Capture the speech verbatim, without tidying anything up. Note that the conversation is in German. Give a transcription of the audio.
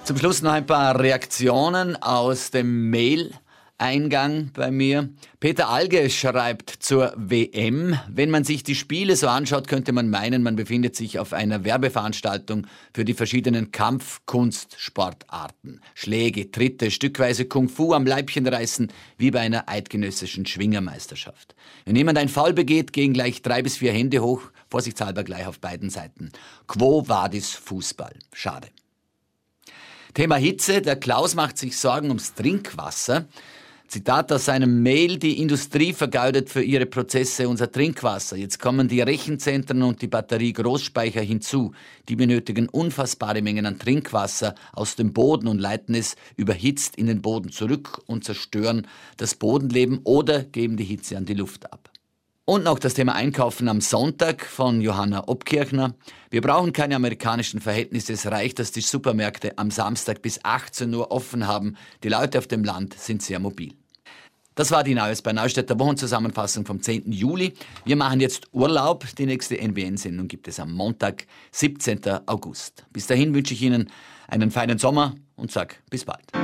Zum Schluss noch ein paar Reaktionen aus dem Mail-Eingang bei mir. Peter Alge schreibt zur W M: Wenn man sich die Spiele so anschaut, könnte man meinen, man befindet sich auf einer Werbeveranstaltung für die verschiedenen Kampfkunstsportarten. Schläge, Tritte, stückweise Kung-Fu am Leibchen reißen, wie bei einer eidgenössischen Schwingermeisterschaft. Wenn jemand ein Foul begeht, gehen gleich drei bis vier Hände hoch, vorsichtshalber gleich auf beiden Seiten. Quo vadis Fußball? Schade. Thema Hitze. Der Klaus macht sich Sorgen ums Trinkwasser. Zitat aus seinem Mail: Die Industrie vergeudet für ihre Prozesse unser Trinkwasser. Jetzt kommen die Rechenzentren und die Batterie-Großspeicher hinzu. Die benötigen unfassbare Mengen an Trinkwasser aus dem Boden und leiten es überhitzt in den Boden zurück und zerstören das Bodenleben oder geben die Hitze an die Luft ab. Und noch das Thema Einkaufen am Sonntag von Johanna Obkirchner. Wir brauchen keine amerikanischen Verhältnisse. Es reicht, dass die Supermärkte am Samstag bis achtzehn Uhr offen haben. Die Leute auf dem Land sind sehr mobil. Das war die Neues bei Neustädter Wochenzusammenfassung vom zehnten Juli. Wir machen jetzt Urlaub. Die nächste N B N-Sendung gibt es am Montag, siebzehnten August. Bis dahin wünsche ich Ihnen einen feinen Sommer und sage bis bald.